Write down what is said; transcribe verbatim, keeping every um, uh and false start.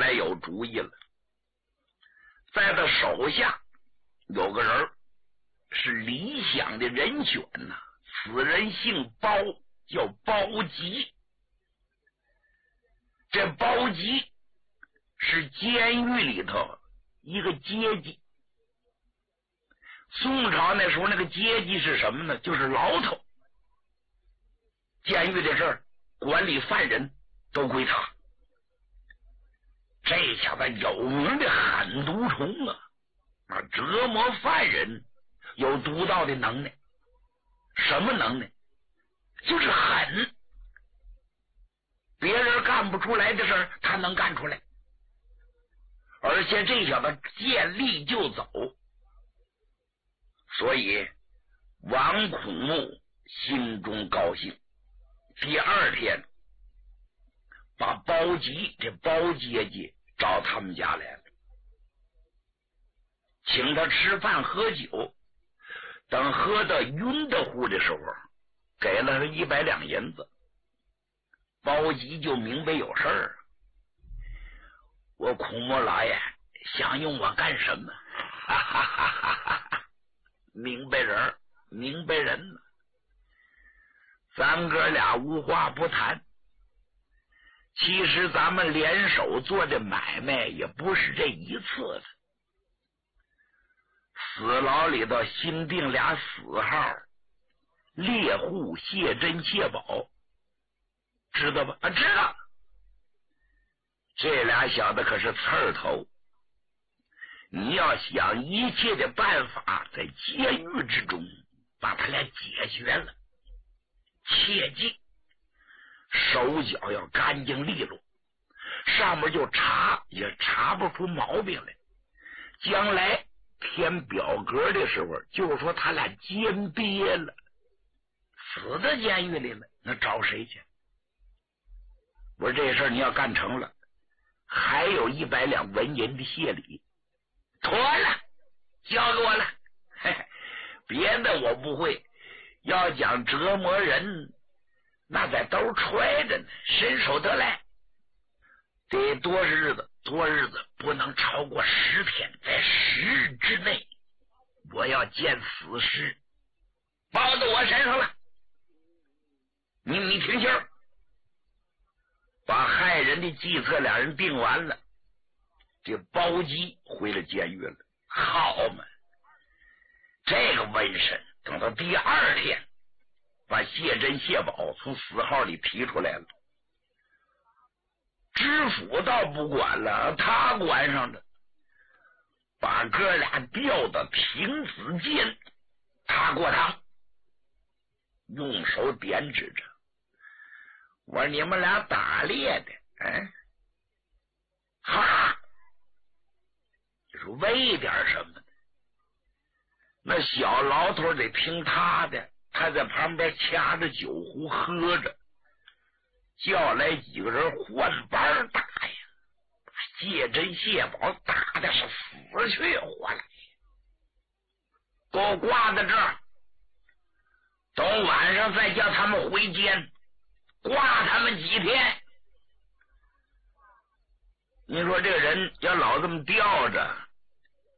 来有主意了，在他手下有个人是李想的人选呐、啊，此人姓包，叫包吉。这包吉是监狱里头一个阶级。宋朝那时候那个阶级是什么呢？就是牢头，监狱的事儿管理犯人都归他。这小子有名的狠毒虫啊，啊，折磨犯人有独到的能耐。什么能耐？就是狠，别人干不出来的事儿他能干出来。而且这小子见利就走，所以王孔目心中高兴。第二天把包吉这包阶级找他们家来了，请他吃饭喝酒。等喝到晕的乎的时候，给了他一百两银子。包吉就明白有事儿，我孔目老爷想用我干什么？哈哈哈哈哈哈！明白人，明白人呢。咱哥俩无话不谈。其实咱们联手做的买卖也不是这一次的。死牢里头新定俩死号，猎户谢珍、谢宝，知道吧？啊，知道。这俩小子可是刺儿头，你要想一切的办法在监狱之中把他俩解决了，切记手脚要干净利落，上面就查也查不出毛病来。将来填表格的时候就说他俩奸憋了，死在监狱里了，那找谁去？我说这事儿你要干成了，还有一百两纹银的谢礼，妥了，交给我了。嘿嘿，别的我不会，要讲折磨人，那在兜揣着呢，伸手得来。得多日子，多日子不能超过十天，在十日之内，我要见死尸，包到我身上了。你你听信儿，把害人的计策俩人定完了，这包吉回了监狱了。好嘛，这个瘟神等到第二天，把谢珍、谢宝从死号里提出来了。知府倒不管了，他管上的，把哥俩调到亭子间，他过堂，用手点指着，我说你们俩打猎的，嗯，哈，就是为点什么呢？那小老头得听他的，他在旁边掐着酒壶喝着，叫来几个人换班打呀，谢珍、谢宝打的是死去活来，都挂在这儿，等晚上再叫他们回监，挂他们几天。你说这个人要老这么吊着，